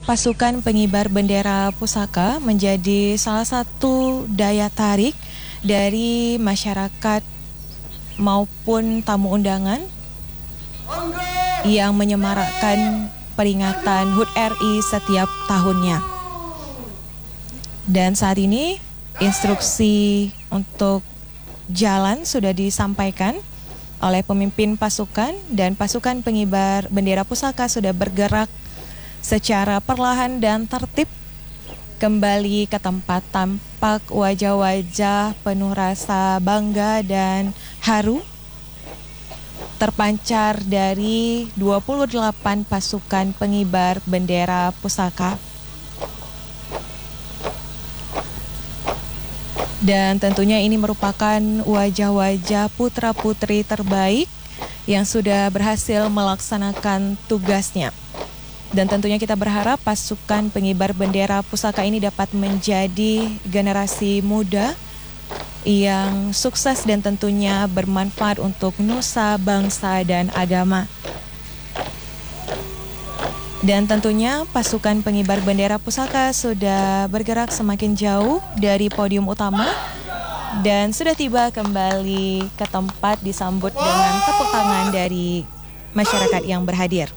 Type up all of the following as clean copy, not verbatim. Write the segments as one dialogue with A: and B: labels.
A: pasukan pengibar bendera pusaka menjadi salah satu daya tarik dari masyarakat maupun tamu undangan yang menyemarakkan peringatan HUT RI setiap tahunnya. Dan saat ini instruksi untuk jalan sudah disampaikan oleh pemimpin pasukan, dan pasukan pengibar bendera pusaka sudah bergerak secara perlahan dan tertib kembali ke tempat. Tampak wajah-wajah penuh rasa bangga dan haru terpancar dari 28 pasukan pengibar bendera pusaka. Dan tentunya ini merupakan wajah-wajah putra-putri terbaik yang sudah berhasil melaksanakan tugasnya. Dan tentunya kita berharap pasukan pengibar bendera pusaka ini dapat menjadi generasi muda yang sukses dan tentunya bermanfaat untuk nusa, bangsa, dan agama. Dan tentunya pasukan pengibar bendera pusaka sudah bergerak semakin jauh dari podium utama dan sudah tiba kembali ke tempat disambut dengan tepuk tangan dari masyarakat yang berhadir.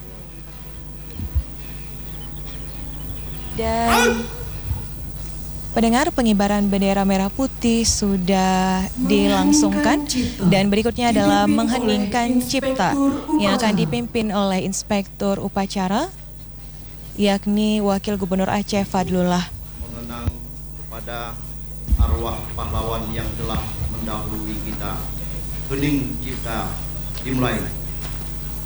A: Dan pendengar, pengibaran bendera merah putih sudah dilangsungkan dan berikutnya adalah mengheningkan cipta yang akan dipimpin oleh Inspektur Upacara yakni Wakil Gubernur Aceh Fadlullah.
B: Mengenang kepada arwah pahlawan yang telah mendahului kita. Hening cipta dimulai.